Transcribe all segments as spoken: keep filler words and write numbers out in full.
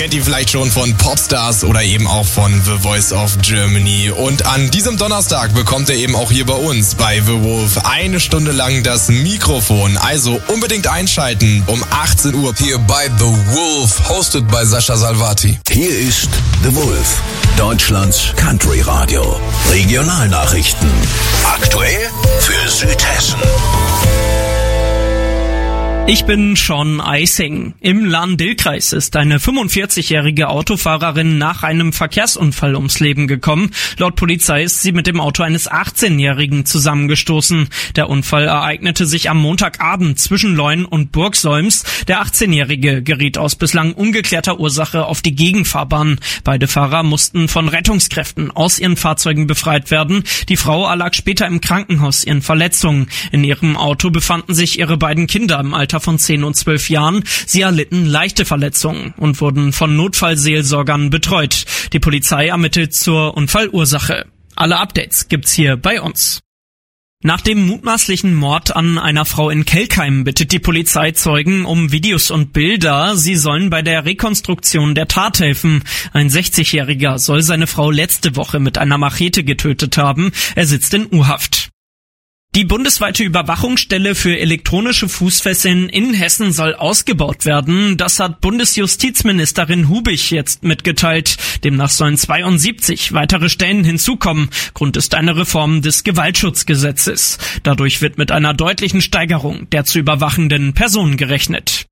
kennt ihn vielleicht schon von Popstars oder eben auch von The Voice of Germany. Und an diesem Donnerstag bekommt er eben auch hier bei uns bei The Wolf eine Stunde lang das Mikrofon. Also unbedingt einschalten um achtzehn Uhr. Hier bei The Wolf, hosted by Sascha Salvati. Hier ist The Wolf, Deutschlands Country Radio. Regionalnachrichten. Aktuell für Südhessen. Ich bin Sean Eising. Im Lahn-Dill-Kreis ist eine fünfundvierzigjährige Autofahrerin nach einem Verkehrsunfall ums Leben gekommen. Laut Polizei ist sie mit dem Auto eines achtzehnjährigen zusammengestoßen. Der Unfall ereignete sich am Montagabend zwischen Leun und Burgsolms. Der achtzehnjährige geriet aus bislang ungeklärter Ursache auf die Gegenfahrbahn. Beide Fahrer mussten von Rettungskräften aus ihren Fahrzeugen befreit werden. Die Frau erlag später im Krankenhaus ihren Verletzungen. In ihrem Auto befanden sich ihre beiden Kinder im Alter von zehn und zwölf Jahren. Sie erlitten leichte Verletzungen und wurden von Notfallseelsorgern betreut. Die Polizei ermittelt zur Unfallursache. Alle Updates gibt's hier bei uns. Nach dem mutmaßlichen Mord an einer Frau in Kelkheim bittet die Polizei Zeugen um Videos und Bilder. Sie sollen bei der Rekonstruktion der Tat helfen. Ein sechzigjähriger soll seine Frau letzte Woche mit einer Machete getötet haben. Er sitzt in U-Haft. Die bundesweite Überwachungsstelle für elektronische Fußfesseln in Hessen soll ausgebaut werden. Das hat Bundesjustizministerin Hubich jetzt mitgeteilt. Demnach sollen zweiundsiebzig weitere Stellen hinzukommen. Grund ist eine Reform des Gewaltschutzgesetzes. Dadurch wird mit einer deutlichen Steigerung der zu überwachenden Personen gerechnet.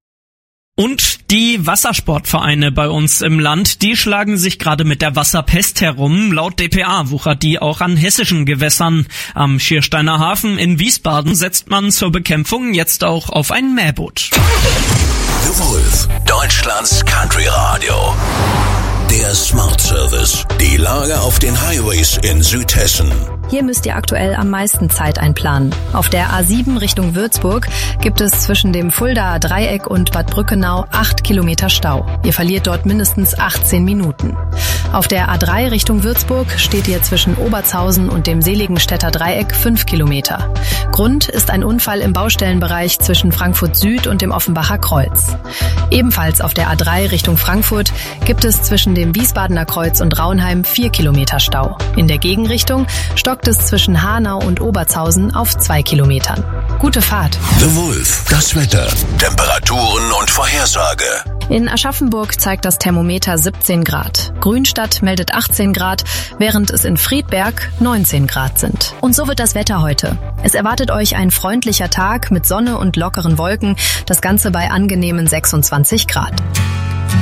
Und die Wassersportvereine bei uns im Land, die schlagen sich gerade mit der Wasserpest herum. Laut D P A wuchert die auch an hessischen Gewässern. Am Schiersteiner Hafen in Wiesbaden setzt man zur Bekämpfung jetzt auch auf ein Mähboot. The Wolf, Deutschlands Country Radio. Der Smart Service. Die Lage auf den Highways in Südhessen. Hier müsst ihr aktuell am meisten Zeit einplanen. Auf der A sieben Richtung Würzburg gibt es zwischen dem Fuldaer Dreieck und Bad Brückenau acht Kilometer Stau. Ihr verliert dort mindestens achtzehn Minuten. Auf der A drei Richtung Würzburg steht ihr zwischen Obertshausen und dem Seligenstädter Dreieck fünf Kilometer. Grund ist ein Unfall im Baustellenbereich zwischen Frankfurt Süd und dem Offenbacher Kreuz. Ebenfalls auf der A drei Richtung Frankfurt gibt es zwischen dem Wiesbadener Kreuz und Raunheim vier Kilometer Stau. In der Gegenrichtung stockt es zwischen Hanau und Obertshausen auf zwei Kilometern. Gute Fahrt. The Wolf, das Wetter, Temperaturen und Vorhersage. In Aschaffenburg zeigt das Thermometer siebzehn Grad. Grünstadt meldet achtzehn Grad, während es in Friedberg neunzehn Grad sind. Und so wird das Wetter heute. Es erwartet euch ein freundlicher Tag mit Sonne und lockeren Wolken, das Ganze bei angenehmen sechsundzwanzig Grad.